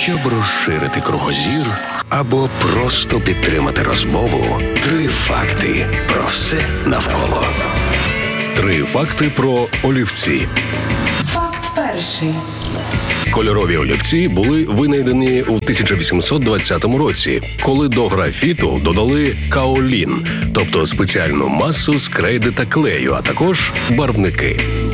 Щоб розширити кругозір або просто підтримати розмову, 3 факти про все навколо. 3 факти про олівці. Факт перший. Кольорові олівці були винайдені у 1820 році, коли до графіту додали каолін, тобто спеціальну масу з крейди та клею, а також барвники.